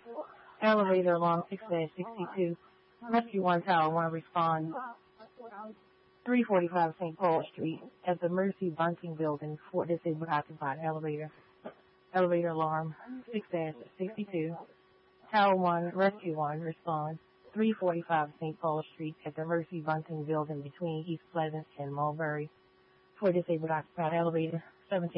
Elevator alarm 6-62. Rescue 1 Tower 1 respond 345 St. Paul Street at the Mercy Bunting Building for disabled occupied elevator. Elevator alarm 6-62. Tower 1, Rescue 1 respond 345 St. Paul Street at the Mercy Bunting Building between East Pleasant and Mulberry for disabled occupied elevator. 17